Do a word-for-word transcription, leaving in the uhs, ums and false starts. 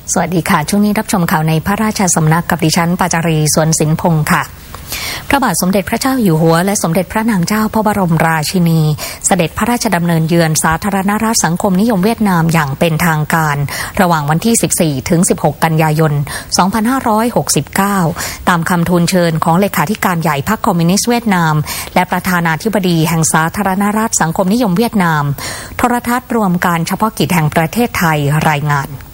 สวัสดีค่ะช่วงนี้รับชมข่าวในพระราชสำนักกับดิฉันปาจารีสวนสินพงศ์ค่ะพระบาทสมเด็จพระเจ้าอยู่หัวและสมเด็จพระนางเจ้าพระบรมราชินีเสด็จพระราชดำเนินเยือนสาธารณรัฐสังคมนิยมเวียดนามอย่างเป็นทางการระหว่างวันที่สิบสี่ถึงสิบหกกันยายนสองพันห้าร้อยหกสิบเก้าตามคำทูลเชิญของเลขาธิการใหญ่พรรคคอมมิวนิสต์เวียดนามและประธานาธิบดีแห่งสาธารณรัฐสังคมนิยมเวียดนามโทรทัศน์รวมการเฉพาะกิจแห่งประเทศไทยรายงาน